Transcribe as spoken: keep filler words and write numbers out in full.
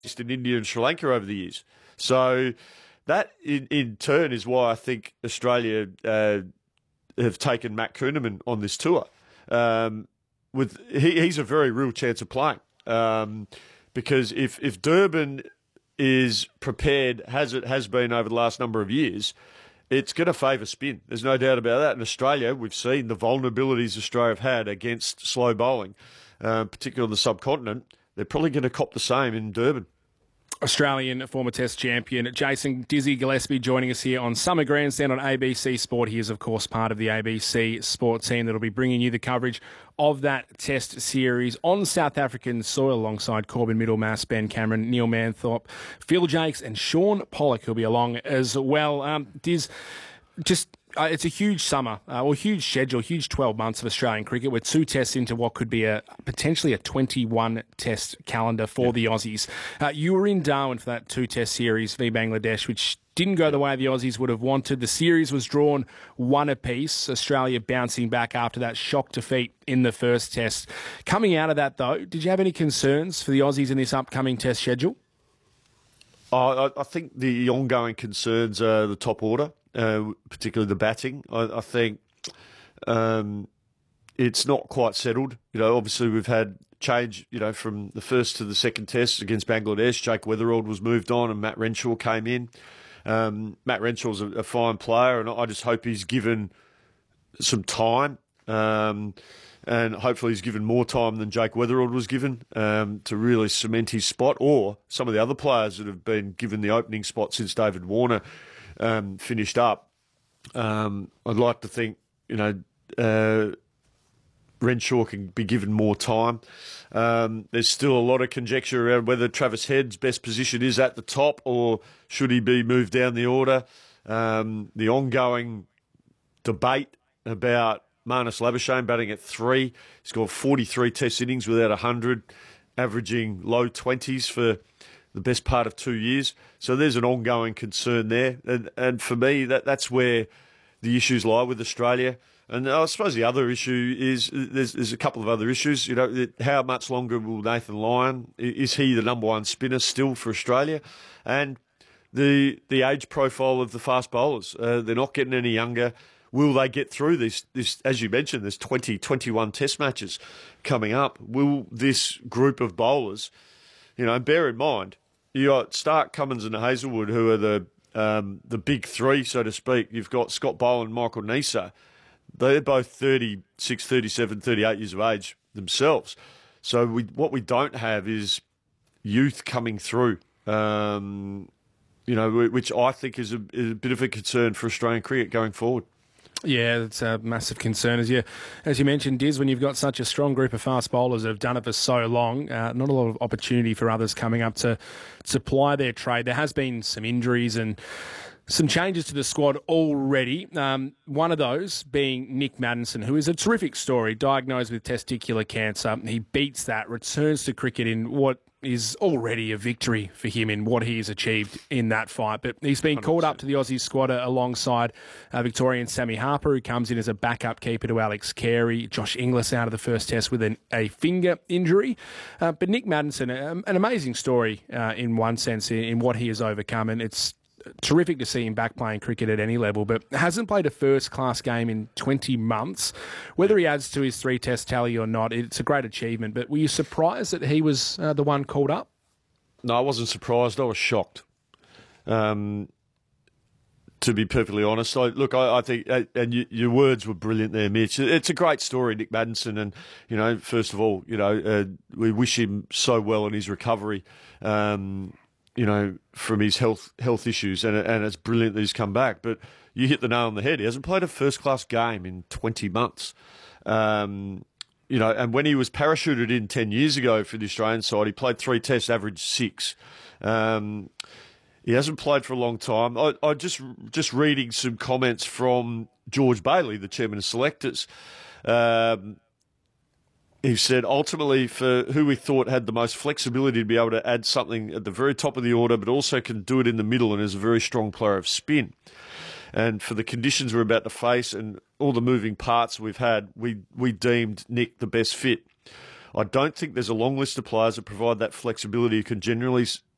in India and Sri Lanka over the years. So that, in, in turn, is why I think Australia uh, have taken Matt Kuhnemann on this tour. Um, with he, he's a very real chance of playing. Um, because if, if Durban is prepared, as it has been over the last number of years, it's going to favour spin. There's no doubt about that. In Australia, we've seen the vulnerabilities Australia have had against slow bowling, uh, particularly on the subcontinent. They're probably going to cop the same in Durban. Australian former Test champion Jason Dizzy Gillespie joining us here on Summer Grandstand on A B C Sport. He is, of course, part of the A B C Sport team that will be bringing you the coverage of that Test series on South African soil alongside Corbin Middlemass, Ben Cameron, Neil Manthorpe, Phil Jakes and Sean Pollock, who'll be along as well. Um, Diz, just... Uh, it's a huge summer, uh, or huge schedule, huge twelve months of Australian cricket. We're two tests into what could be a potentially a twenty-one test calendar for yeah. the Aussies. Uh, you were in Darwin for that two-test series v Bangladesh, which didn't go the way the Aussies would have wanted. The series was drawn one apiece, Australia bouncing back after that shock defeat in the first test. Coming out of that, though, did you have any concerns for the Aussies in this upcoming test schedule? Oh, I, I think the ongoing concerns are the top order. Uh, particularly the batting. I, I think um, it's not quite settled. You know, obviously we've had change, you know, from the first to the second test against Bangladesh. Jake Weatherald was moved on and Matt Renshaw came in. Um, Matt Renshaw's a, a fine player and I just hope he's given some time um, and hopefully he's given more time than Jake Weatherald was given um, to really cement his spot, or some of the other players that have been given the opening spot since David Warner Um, finished up. Um, I'd like to think, you know, uh, Renshaw can be given more time. Um, there's still a lot of conjecture around whether Travis Head's best position is at the top or should he be moved down the order. Um, the ongoing debate about Marnus Labuschagne batting at three. He's got forty-three test innings without one hundred, averaging low twenties for the best part of two years. So there's an ongoing concern there. And and for me, that that's where the issues lie with Australia. And I suppose the other issue is there's, there's a couple of other issues. You know, how much longer will Nathan Lyon, is he the number one spinner still for Australia? And the the age profile of the fast bowlers. Uh, they're not getting any younger. Will they get through this, this, as you mentioned, there's twenty, twenty-one test matches coming up. Will this group of bowlers, you know, bear in mind, you got Stark, Cummins and Hazelwood, who are the um, the big three, so to speak. You've got Scott Boland, Michael Neser. They're both thirty-six, thirty-seven, thirty-eight years of age themselves. So we, what we don't have is youth coming through, um, you know, which I think is a, is a bit of a concern for Australian cricket going forward. Yeah, it's a massive concern. As you, as you mentioned, Diz, when you've got such a strong group of fast bowlers that have done it for so long, uh, not a lot of opportunity for others coming up to supply their trade. There has been some injuries and some changes to the squad already. Um, one of those being Nick Maddinson, who is a terrific story, diagnosed with testicular cancer. He beats that, returns to cricket in what is already a victory for him in what he has achieved in that fight. But he's been one hundred percent called up to the Aussie squad alongside uh, Victorian Sammy Harper, who comes in as a backup keeper to Alex Carey. Josh Inglis out of the first test with an, a finger injury. Uh, but Nick Maddinson, um, an amazing story uh, in one sense in, in what he has overcome. And it's terrific to see him back playing cricket at any level, but hasn't played a first-class game in twenty months. Whether he adds to his three-test tally or not, it's a great achievement. But were you surprised that he was uh, the one called up? No, I wasn't surprised. I was shocked. Um, to be perfectly honest, I, look, I, I think, and you, your words were brilliant there, Mitch. It's a great story, Nick Maddinson, and you know, first of all, you know, uh, we wish him so well in his recovery. Um, you know, from his health health issues, and and it's brilliant that he's come back. But you hit the nail on the head. He hasn't played a first-class game in twenty months. Um, you know, and when he was parachuted in ten years ago for the Australian side, he played three tests, averaged six. Um, he hasn't played for a long time. I, I just just reading some comments from George Bailey, the chairman of selectors. Um, He said, ultimately, for who we thought had the most flexibility to be able to add something at the very top of the order, but also can do it in the middle and is a very strong player of spin. And for the conditions we're about to face and all the moving parts we've had, we, we deemed Nick the best fit. I don't think there's a long list of players that provide that flexibility who can generally